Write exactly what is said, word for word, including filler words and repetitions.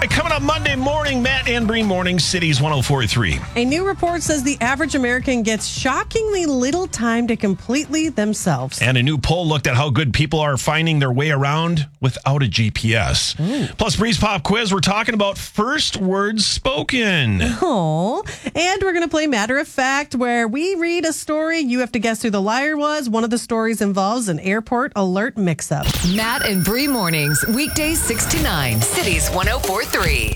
Coming up Monday morning, Matt and Breen Morning, Cities one oh four point three. A new report says the average American gets shockingly little time to completely themselves. And a new poll looked at how good people are finding their way around without a G P S. Ooh. Plus, Breeze Pop Quiz, we're talking about first words spoken. Oh, and we're going to play Matter of Fact, where we read a story. You have to guess who the liar was. One of the stories involves an airport alert mix-up. Matt and Bree Mornings, weekdays six to nine, Cities one oh four point three.